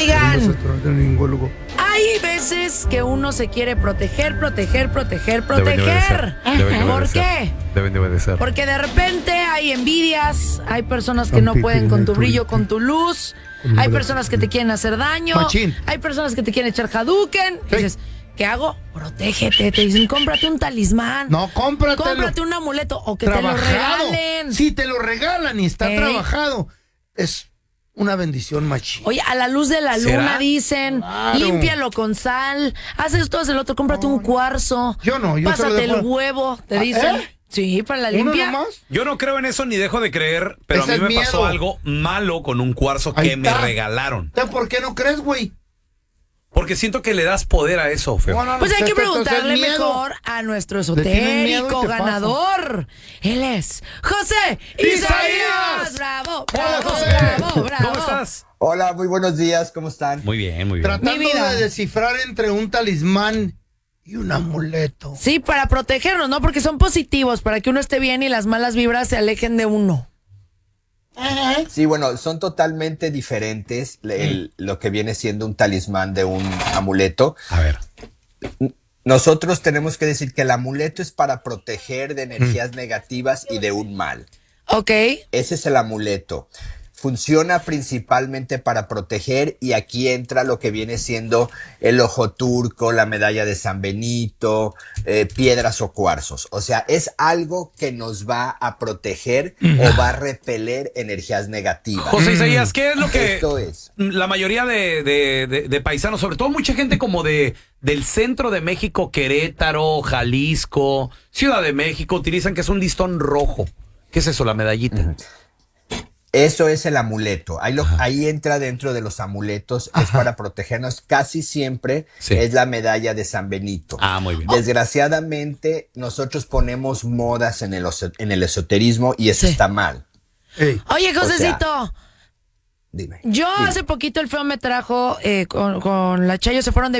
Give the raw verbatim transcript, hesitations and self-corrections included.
Oigan, hay veces que uno se quiere proteger, proteger, proteger, proteger. Deben ¿Por obedecer. qué? Deben de obedecer. Porque de repente hay envidias, hay personas que no pueden con tu brillo, con tu luz, hay personas que te quieren hacer daño, Machín. hay personas que te quieren echar Hadouken. Sí. Dices, ¿qué hago? Protégete. Te dicen, cómprate un talismán. No, cómpratelo. Cómprate un amuleto o que Trabajado. te lo regalen. Si te lo regalan y está Ey. trabajado, es una bendición, machín. Oye, a la luz de la ¿Será? luna dicen, Claro. límpialo con sal, haz esto, haz el otro, cómprate un cuarzo. Yo no, yo se lo Pásate dejo- el huevo, te Ah, dicen. ¿eh? Sí, para la ¿Uno limpia. nomás? Yo no creo en eso ni dejo de creer, pero Ese a mí es me pasó miedo. algo malo con un cuarzo Ahí que me está. regalaron. ¿Entonces por qué no crees, güey? Porque siento que le das poder a eso, feo. No, no, no, Pues hay que entonces es preguntarle miedo. mejor a nuestro tienen miedo y esotérico te pasa. ganador. Él es José Isaías. ¡Isaías! Bravo, Hola, bravo, José. bravo, bravo. ¿Cómo estás? Hola, muy buenos días, ¿cómo están? Muy bien, muy bien. Tratando Mi vida. de descifrar entre un talismán y un amuleto. Sí, para protegernos, ¿no? Porque son positivos, para que uno esté bien y las malas vibras se alejen de uno. Sí, bueno, son totalmente diferentes el- lo que viene siendo un talismán de un amuleto. A ver. Nosotros tenemos que decir que el amuleto es para proteger de energías negativas y de un mal. Ok. Ese es el amuleto. Funciona principalmente para proteger y aquí entra lo que viene siendo el ojo turco, la medalla de San Benito, eh, piedras o cuarzos. O sea, es algo que nos va a proteger o va a repeler energías negativas. José Isaías, ¿qué es lo que Esto es. la mayoría de, de- de- de paisanos, sobre todo mucha gente como de del centro de México, Querétaro, Jalisco, Ciudad de México, utilizan que es un listón rojo? ¿Qué es eso, la medallita? Eso es el amuleto. Ahí, lo- ahí entra dentro de los amuletos. Es para protegernos. Casi siempre Sí. es la medalla de San Benito. Ah, muy bien. Desgraciadamente, nosotros ponemos modas en el, oso- en el esoterismo y eso Sí. está mal. Ey. Oye, sea, Josecito, Dime. yo Dime. hace poquito el feo me trajo eh, con, con la Chayo, se fueron de